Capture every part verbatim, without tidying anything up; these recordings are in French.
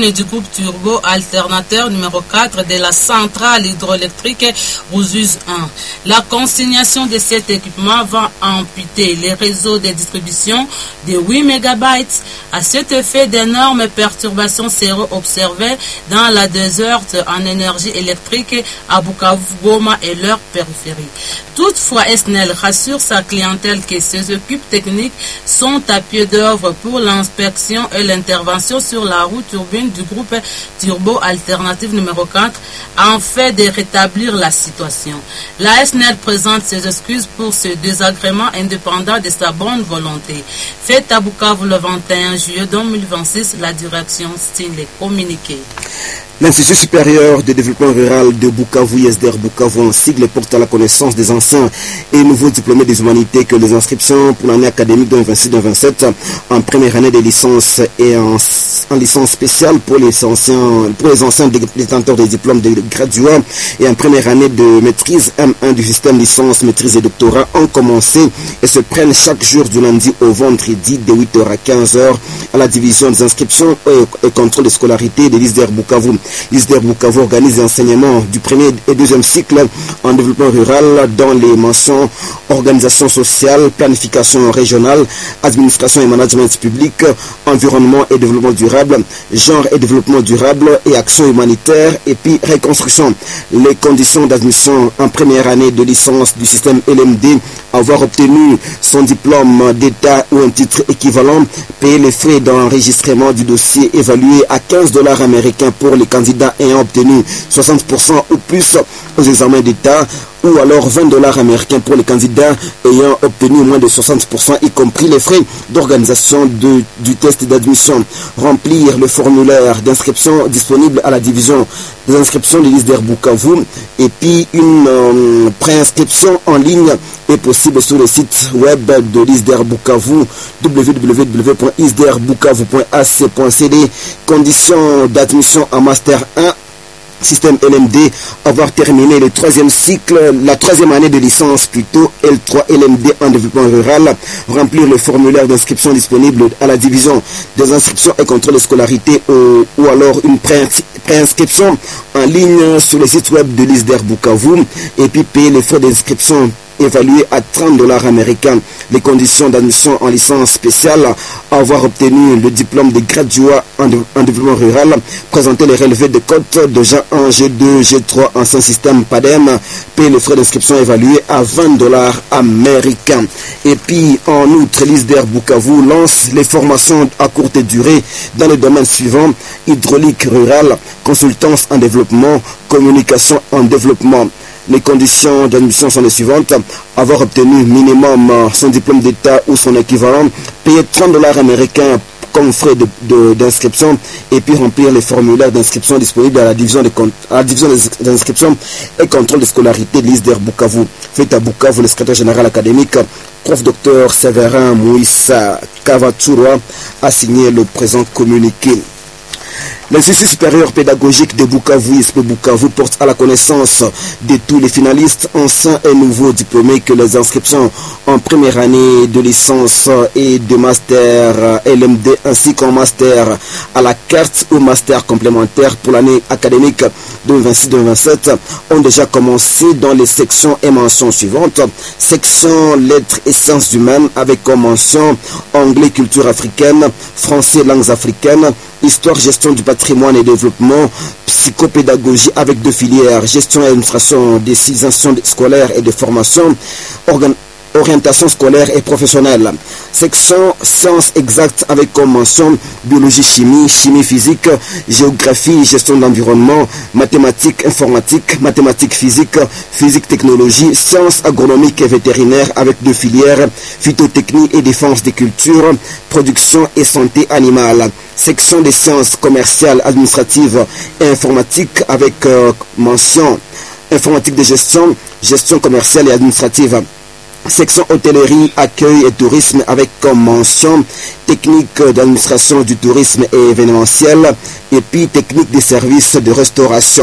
turbine du groupe turbo alternateur numéro quatre de la centrale hydroélectrique Rousus un. La consignation de cet équipement va amputer les réseaux de distribution de huit mégabytes. À cet effet, d'énormes perturbations seront observées dans la déserte en énergie électrique à Bukavu, Goma et leur périphérie. Toutefois, S N E L rassure sa clientèle que ses équipes techniques sont à pied d'œuvre pour l'inspection et l'intervention sur la roue turbine du groupe Turbo Alternative numéro quatre afin de rétablir la situation. La S N E L présente ses excuses pour ce désagrément indépendant de sa bonne volonté. Fait à Bukavu le vingt et un juillet deux mille vingt-six, la direction signe les communiqués. L'Institut supérieur de développement rural de Bukavu, I S D R Bukavu, en sigle, porte à la connaissance des anciens et nouveaux diplômés des humanités que les inscriptions pour l'année académique deux mille vingt-six deux mille vingt-sept en première année de licence et en, en licence spéciale pour les anciens, pour les anciens détenteurs des diplômes de graduats et en première année de maîtrise M un du système licence, maîtrise et doctorat ont commencé et se prennent chaque jour du lundi au vendredi de huit heures à quinze heures à la division des inscriptions et, et contrôle de scolarité de l'I S D R Bukavu. L'I S D R Bukavu organise l'enseignement du premier et deuxième cycle en développement rural dans les mentions organisation sociale, planification régionale, administration et management public, environnement et développement durable, genre et développement durable et action humanitaire et puis reconstruction. Les conditions d'admission en première année de licence du système L M D, avoir obtenu son diplôme d'état ou un titre équivalent, payer les frais d'enregistrement du dossier évalué à quinze dollars américains pour les candidats ayant obtenu soixante pour cent ou plus aux examens d'état, ou alors vingt dollars américains pour les candidats ayant obtenu moins de soixante pour cent, y compris les frais d'organisation du test d'admission. Remplir le formulaire d'inscription disponible à la division des inscriptions de l'I S D R Bukavu et puis une euh, préinscription en ligne est possible sur le site web de l'I S D R Bukavu, w w w point i s d r bukavu point a c point c d. Conditions d'admission en Master un système L M D, avoir terminé le troisième cycle, la troisième année de licence plutôt, L trois L M D en développement rural, remplir le formulaire d'inscription disponible à la division des inscriptions et contrôle de scolarité ou, ou alors une préinscription en ligne sur le site web de l'I S D R Bukavu et puis payer les frais d'inscription évalué à trente dollars américains. Les conditions d'admission en licence spéciale, avoir obtenu le diplôme de graduat en, de, en développement rural, présenter les relevés de cotes de G un, G deux, G trois, ancien système P A D E M, payer les frais d'inscription évalués à vingt dollars américains. Et puis, en outre, l'I S D R Bukavu lance les formations à courte durée dans les domaines suivants: hydraulique rurale, consultance en développement, communication en développement. Les conditions d'admission sont les suivantes: avoir obtenu minimum son diplôme d'état ou son équivalent, payer trente dollars américains comme frais d'inscription de, de, et puis remplir les formulaires d'inscription disponibles à la division d'inscription et contrôle de scolarité de l'I S D R Bukavu. Fait à Bukavu, le secrétaire général académique, prof docteur Séverin Mouissa Kavatsura, a signé le présent communiqué. L'Institut supérieur pédagogique de Bukavu, I S P Bukavu, porte à la connaissance de tous les finalistes, anciens et nouveaux diplômés, que les inscriptions en première année de licence et de master L M D ainsi qu'en master à la carte ou master complémentaire pour l'année académique deux mille vingt-six deux mille vingt-sept ont déjà commencé dans les sections et mentions suivantes: section lettres et sciences humaines avec comme mention anglais, culture africaine, français, langues africaines, histoire, gestion du patrimoine et développement, psychopédagogie avec deux filières, gestion et administration des institutions scolaires et de formation, organ orientation scolaire et professionnelle. Section sciences exactes avec comme mention biologie, chimie, chimie physique, géographie, gestion de l'environnement, mathématiques, informatique, mathématiques physique, physique technologie, sciences agronomiques et vétérinaires avec deux filières, phytotechnie et défense des cultures, production et santé animale. Section des sciences commerciales, administratives et informatiques avec euh, mention informatique de gestion, gestion commerciale et administrative. Section hôtellerie, accueil et tourisme avec comme mention technique d'administration du tourisme et événementiel et puis technique des services de restauration.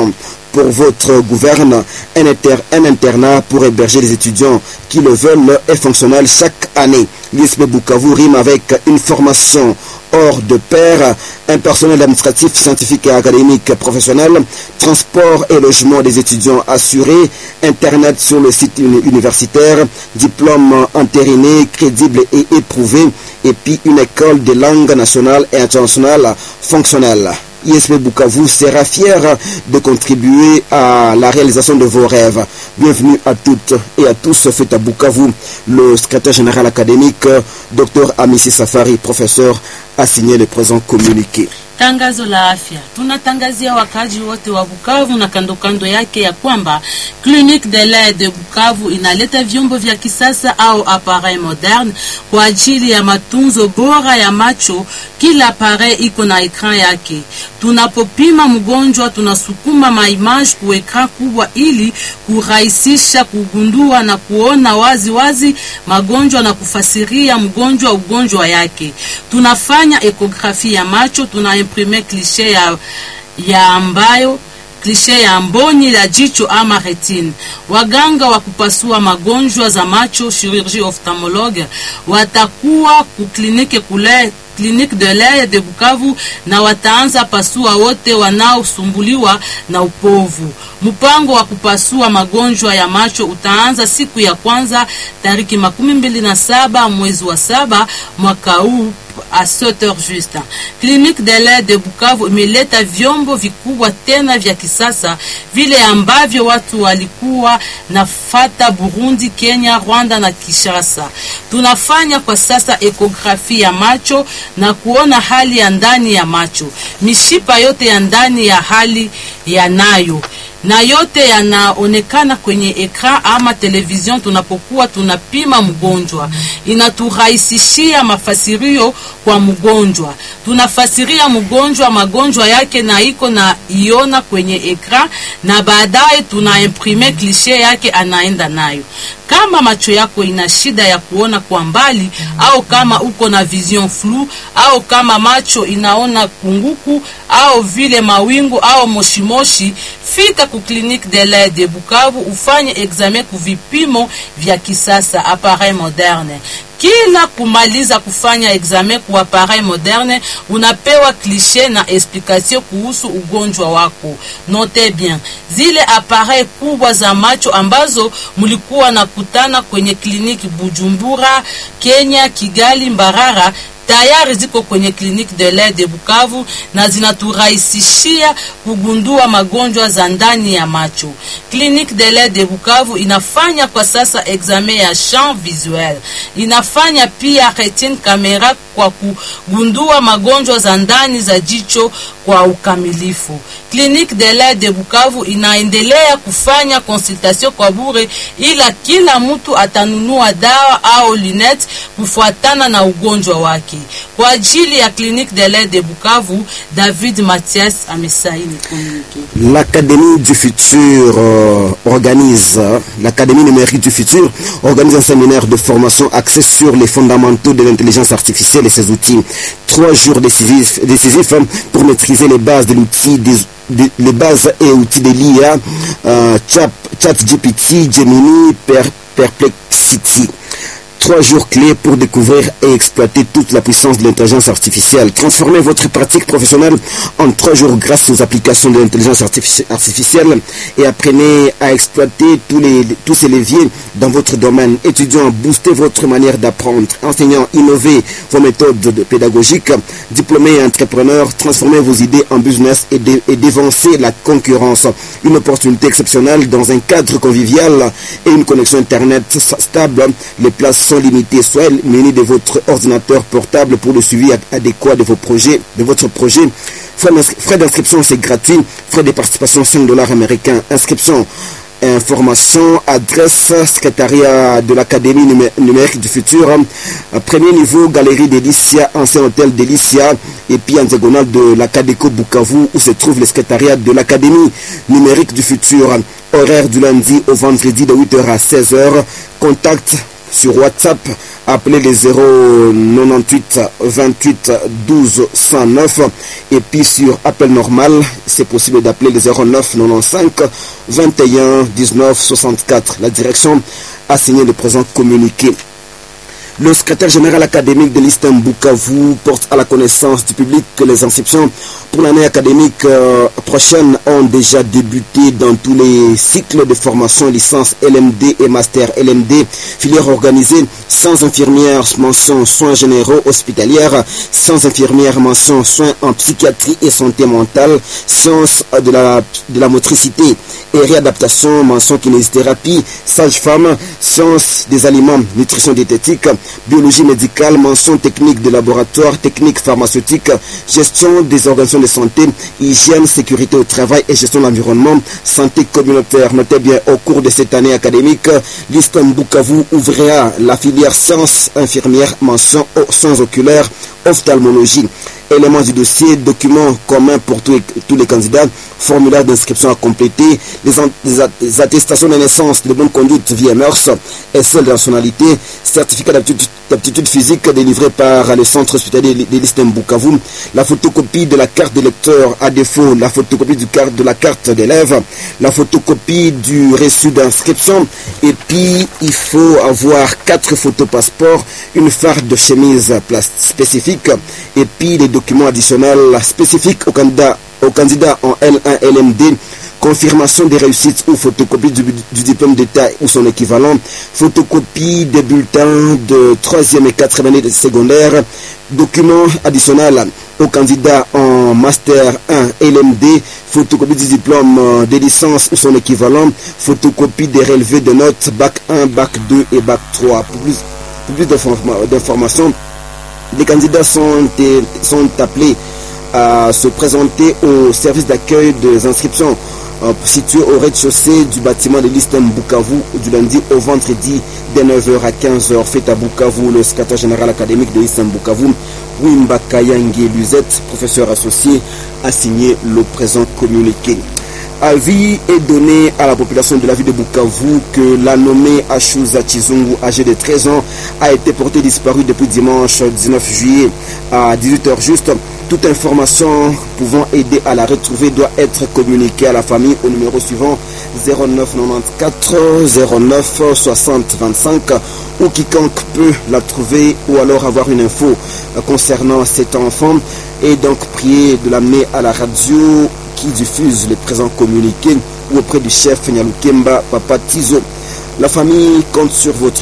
pour votre gouverne. Un, inter, un internat pour héberger les étudiants qui le veulent est fonctionnel chaque année. L'U S P Bukavu rime avec une formation hors de pair, un personnel administratif, scientifique et académique professionnel, transport et logement des étudiants assurés, internet sur le site universitaire, diplôme entériné, crédible et éprouvé, et puis une école de langue nationale et internationale fonctionnelle. I S P Bukavu sera fier de contribuer à la réalisation de vos rêves. Bienvenue à toutes et à tous. Fait à Bukavu, le secrétaire général académique, Docteur Amissi Safari, professeur, a signé le présent communiqué. Tangazo la afya. Tunatangazia wakaji wote wa Bukavu na kando kando yake ya kwamba Clinique de lait de Bukavu inaleta vyombo vya kisasa au appareil moderne kwa ajili ya matunzo bora ya macho. Kila appareil iko na ekran yake. Tunapopima mgonjwa tunasukuma maimage ku ekran kubwa ili kurahisisha kugundua na kuona wazi wazi magonjwa na kufasiria mgonjwa ugonjwa yake. Tunafanya ekografi ya macho, tuna imprimer cliché ya, ya ambayo cliché ya mboni la jicho ama retine. Waganga wa kupasua magonjwa za macho, chirurgie ophtalmologue, watakuwa ku klinike kule Clinique de lait de Bukavu na wataanza pasua wote wanaosumbuliwa na upovu. Mpango wa kupasua magonjwa ya macho utaanza siku ya kwanza tariki makumi mbili na saba mwezi wa saba mwaka huu à sept heures juste. Clinique de lait de Bukavu imeleta vyombo vikubwa tena vya kisasa vile ambavyo watu walikuwa nafata Burundi, Kenya, Rwanda na Kinshasa. Tunafanya kwa sasa ekografi ya macho na kuona hali ya ndani ya macho. Mishipa yote ya ndani ya hali yanayo na yote yanaonekana kwenye ekran ama television tunapokuwa tunapima mgonjwa. Inaturahisishia mafasirio kwa mgonjwa. Tunafasiria mgonjwa magonjwa yake na iko na iona kwenye ekran na baadaye tuna imprimer cliché yake anaenda nayo. Kama macho yako ina shida ya kuona kwa mbali au kama uko na vision flou au kama macho inaona kunguku au vile mawingu au moshimoshi, fika ku Clinique de lait de Bukavu ufanye examen ku vipimo vya kisasa appareil moderne. Kila kumaliza kufanya examen ku appareil moderne unapewa cliché na explication kuhusu ugonjwa wako. Note bien, zile appareil kubwa za macho ambazo mulikuwa nakutana kwenye kliniki Bujumbura, Kenya, Kigali, Mbarara tayari ziko kwenye Clinique de lait de Bukavu na zinaturahisishia kugundua magonjwa za ndani ya macho. Clinique de lait de Bukavu inafanya kwa sasa examen ya champ visuel. Inafanya pia retina camera kwa kugundua magonjwa za ndani za jicho kwa ukamilifu. Clinique de lait de Bukavu inaendelea kufanya consultation kwa bure, ila kila mtu atanunua dawa au lunette kufuatana na ugonjwa wake. Kwa ajili ya Clinique de lait de Bukavu, David Mathias amesaini communiqué. L'Académie du Futur euh, organise, l'Académie numérique du Futur organise un séminaire de formation axé sur les fondamentaux de l'intelligence artificielle et ses outils. Trois jours décisifs, décisifs pour maîtriser les bases de l'outil, des, des, les bases et outils de l'I A, euh, Chat, ChatGPT, Gemini, per, Perplexity. Trois jours clés pour découvrir et exploiter toute la puissance de l'intelligence artificielle. Transformez votre pratique professionnelle en trois jours grâce aux applications de l'intelligence artificielle et apprenez à exploiter tous, les, tous ces leviers dans votre domaine. Étudiants, boostez votre manière d'apprendre. Enseignants, innovez vos méthodes pédagogiques. Diplômés et entrepreneurs, transformez vos idées en business et, dé, et dévancez la concurrence. Une opportunité exceptionnelle dans un cadre convivial et une connexion Internet stable. Les places sont limitées. Soyez munis de votre ordinateur portable pour le suivi adéquat de vos projets, de votre projet. Frais d'inscription, c'est gratuit. Frais de participation, cinq dollars américains. Inscription, information, adresse, secrétariat de l'Académie numérique du futur. Premier niveau, galerie Delicia, ancien hôtel Delicia, et puis en diagonale de l'Acadeco Bukavu, où se trouve le secrétariat de l'Académie numérique du futur. Horaire du lundi au vendredi de huit heures à seize heures. Contact Sur WhatsApp, appelez les zéro quatre-vingt-huit vingt-huit douze cent neuf. Et puis sur appel normal, c'est possible d'appeler les zéro neuf quatre-vingt-quinze vingt et un dix-neuf soixante-quatre. La direction a signé le présent communiqué. Le secrétaire général académique de l'I S T E M Bukavu porte à la connaissance du public que les inscriptions pour l'année académique euh, prochaine ont déjà débuté dans tous les cycles de formation, licence L M D et master L M D, filière organisée sans infirmières, mention soins généraux hospitalières, sans infirmières, mention soins en psychiatrie et santé mentale, sciences de la, de la motricité et réadaptation, mention kinésithérapie, sage-femme, sciences des aliments, nutrition diététique, biologie médicale, mention technique de laboratoire, technique pharmaceutique, gestion des organisations de santé, hygiène, sécurité au travail et gestion de l'environnement, santé communautaire. Notez bien, au cours de cette année académique, l'I S T E M Bukavu ouvrira la filière sciences infirmières, mention soins oculaires, ophtalmologie. Éléments du dossier, documents communs pour tous les, tous les candidats, formulaire d'inscription à compléter, les, an, les, les attestations de naissance de bonne conduite via mœurs et celle de nationalité, certificat d'aptitude physique délivré par le centre hospitalier de l'I S T E M Bukavu, la photocopie de la carte d'électeur à défaut, la photocopie du carte, de la carte d'élève, la photocopie du reçu d'inscription, et puis il faut avoir quatre photos passeport, une farde de chemise spécifique, et puis les documents additionnels spécifiques au candidat, au candidat en L un L M D, confirmation des réussites ou photocopie du, du diplôme d'État ou son équivalent, photocopie des bulletins de troisième et quatrième année de secondaire, documents additionnels au candidat en Master un L M D, photocopie du diplôme de licence ou son équivalent, photocopie des relevés de notes Bac un, Bac deux et Bac trois. Pour plus, pour plus d'informations, les candidats sont, sont appelés à se présenter au service d'accueil des inscriptions euh, situé au rez-de-chaussée du bâtiment de l'I S T E M Bukavu du lundi au vendredi de neuf heures à quinze heures. Fait à Bukavu, le secrétaire général académique de l'I S T E M Bukavu, Wimba Kayangi Luzette, professeur associé, a signé le présent communiqué. Avis est donné à la population de la ville de Bukavu que la nommée Achouza Chizungu, âgée de treize ans, a été portée disparue depuis dimanche dix-neuf juillet à dix-huit heures juste. Toute information pouvant aider à la retrouver doit être communiquée à la famille au numéro suivant zéro neuf quatre-vingt-quatorze zéro neuf soixante vingt-cinq ou quiconque peut la trouver ou alors avoir une info concernant cet enfant et donc prier de l'amener à la radio qui diffuse les présents communiqués ou auprès du chef Nyalukemba Papa Tizo. La famille compte sur votre